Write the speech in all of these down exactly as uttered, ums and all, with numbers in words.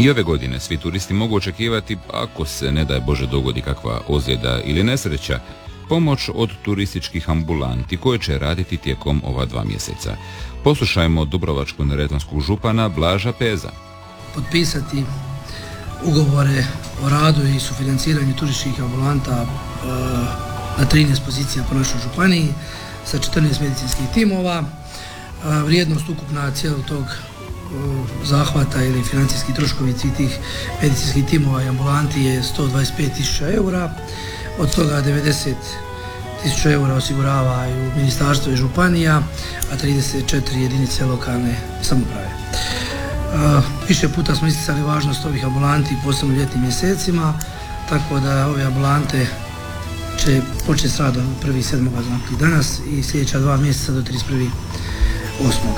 I ove godine svi turisti mogu očekivati, ako se ne daj Bože dogodi kakva ozljeda ili nesreća, pomoć od turističkih ambulanti koje će raditi tijekom ova dva mjeseca. Poslušajmo dubrovačko-neretvanskog župana Blaža Peza. Potpisati ugovore o radu i sufinanciranju turističkih ambulanta e, na trinaest pozicija po našoj županiji sa četrnaest medicinskih timova. E, vrijednost ukupna cijelog tog e, zahvata ili financijski troškovi svih tih medicinskih timova i ambulanti je sto dvadeset pet tisuća eura. Od toga devedeset tisuća eura osiguravaju ministarstvo i županija, a trideset četiri jedinice lokalne samouprave. Uh, više puta smo isticali važnost ovih ambulanti, posebno u ljetnim mjesecima, tako da ove ambulante će početi s radom prvi sedmog znači danas i sljedeća dva mjeseca do trideset prvog osmog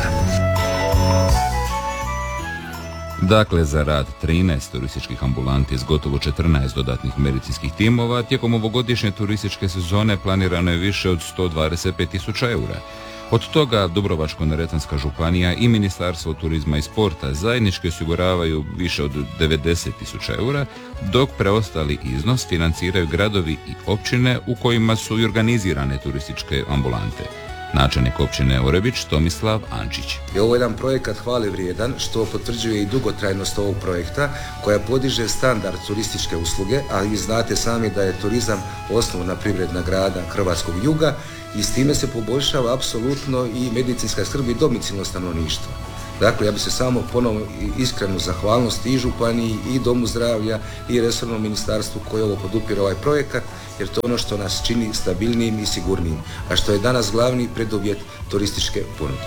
Dakle, za rad trinaest turističkih ambulanti s gotovo četrnaest dodatnih medicinskih timova tijekom ovogodišnje turističke sezone planirano je više od sto dvadeset pet tisuća eura. Od toga Dubrovačko-neretvanska županija i Ministarstvo turizma i sporta zajednički osiguravaju više od devedeset tisuća eura, dok preostali iznos financiraju gradovi i općine u kojima su i organizirane turističke ambulante. Načelnik općine Orebić Tomislav Ančić. I ovo je jedan projekat hvale vrijedan što potvrđuje i dugotrajnost ovog projekta koja podiže standard turističke usluge, a vi znate sami da je turizam osnovna privredna grana hrvatskog juga i s time se poboljšava apsolutno i medicinska skrb i domicilno stanovništvo. Dakle, ja bi se samo ponovno iskrenu zahvalnost i županiji i Domu zdravlja i resornom ministarstvu koje ovo podupire ovaj projekat, jer to je ono što nas čini stabilnijim i sigurnijim, a što je danas glavni preduvjet turističke ponude.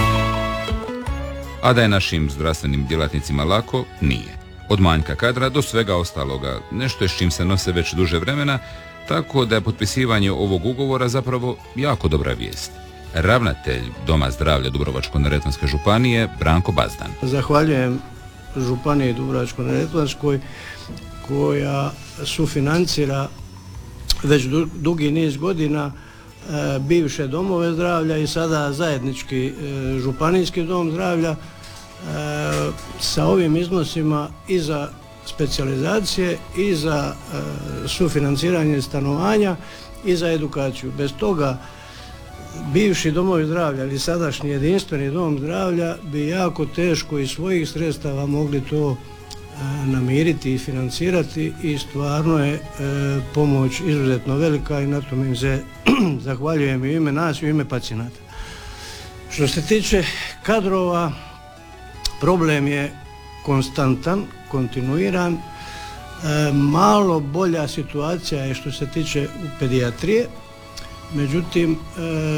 A da je našim zdravstvenim djelatnicima lako, nije. Od manjka kadra do svega ostaloga, nešto je s čim se nose već duže vremena, tako da je potpisivanje ovog ugovora zapravo jako dobra vijest. Ravnatelj Doma zdravlja Dubrovačko-neretvanske županije Branko Bazdan. Zahvaljujem županiji Dubrovačko-neretvanskoj koja sufinancira već dugi niz godina e, bivše domove zdravlja i sada zajednički e, županijski dom zdravlja e, sa ovim iznosima i za specijalizacije i za e, sufinanciranje stanovanja i za edukaciju. Bez toga bivši domovi zdravlja ili sadašnji jedinstveni dom zdravlja bi jako teško iz svojih sredstava mogli to e, namiriti i financirati i stvarno je e, pomoć izuzetno velika i na tome im se zahvaljujem i u ime nas i u ime pacijenata. Što se tiče kadrova, problem je konstantan, kontinuiran, e, malo bolja situacija je što se tiče u pedijatrije. Međutim, e,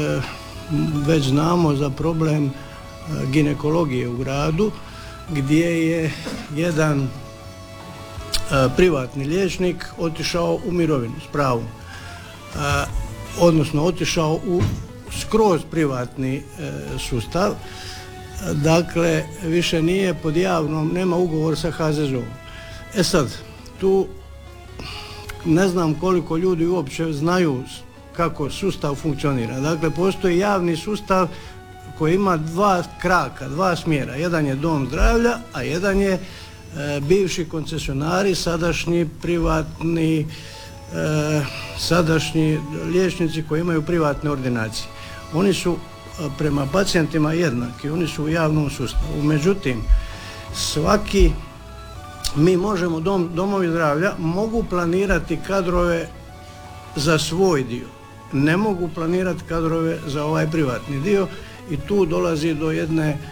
već znamo za problem e, ginekologije u gradu gdje je jedan e, privatni liječnik otišao u mirovinu s pravom, e, odnosno otišao u skroz privatni e, sustav, dakle više nije pod javnom, nema ugovor sa ha ze zet-om. E sad, tu ne znam koliko ljudi uopće znaju kako sustav funkcionira. Dakle, postoji javni sustav koji ima dva kraka, dva smjera. Jedan je dom zdravlja, a jedan je e, bivši koncesionari, sadašnji privatni, e, sadašnji liječnici koji imaju privatne ordinacije. Oni su e, prema pacijentima jednaki, oni su u javnom sustavu. Međutim, svaki, mi možemo, dom, domovi zdravlja mogu planirati kadrove za svoj dio. Ne mogu planirati kadrove za ovaj privatni dio i tu dolazi do jedne e,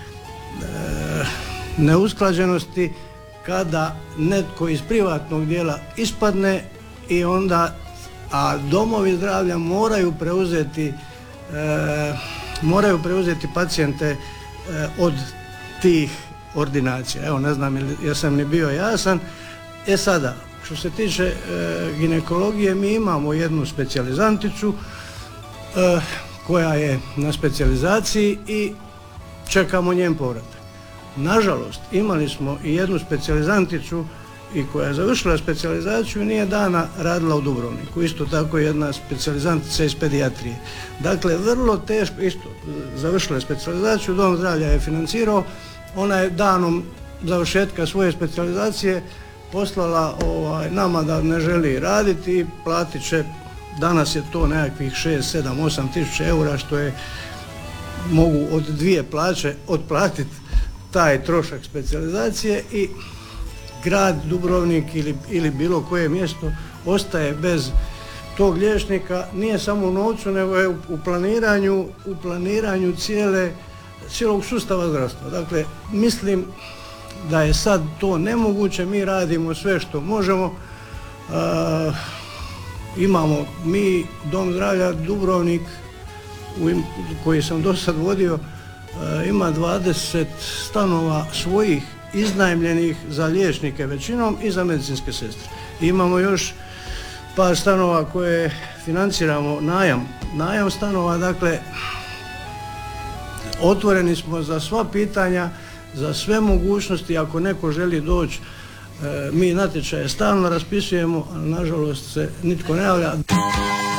neusklađenosti kada netko iz privatnog dijela ispadne i onda, a domovi zdravlja moraju preuzeti e, moraju preuzeti pacijente e, od tih ordinacija. Evo, ne znam jesam li bio jasan. E sada, što se tiče e, ginekologije, mi imamo jednu specijalizanticu e, koja je na specijalizaciji i čekamo njen povratak. Nažalost, imali smo i jednu specijalizanticu i koja je završila specijalizaciju i nije dana radila u Dubrovniku. Isto tako jedna specijalizantica iz pedijatrije. Dakle, vrlo teško, isto završila je specijalizaciju, dom zdravlja je financirao, ona je danom završetka svoje specijalizacije poslala ovaj, nama da ne želi raditi i platit će, danas je to nekakvih šest, sedam, osam tisuća eura, što je, mogu od dvije plaće otplatiti taj trošak specijalizacije i grad Dubrovnik ili, ili bilo koje mjesto ostaje bez tog liječnika, nije samo u novcu, nego je u, u planiranju, u planiranju cijele, cijelog sustava zdravstva. Dakle, mislim da je sad to nemoguće, mi radimo sve što možemo. Uh, imamo mi Dom zdravlja Dubrovnik u im, koji sam do sad vodio, uh, ima dvadeset stanova svojih iznajmljenih za liječnike većinom i za medicinske sestre. Imamo još par stanova koje financiramo najam, najam stanova, dakle otvoreni smo za sva pitanja, za sve mogućnosti. Ako neko želi doći, e, mi natječaje stalno raspisujemo, ali nažalost se nitko ne javlja.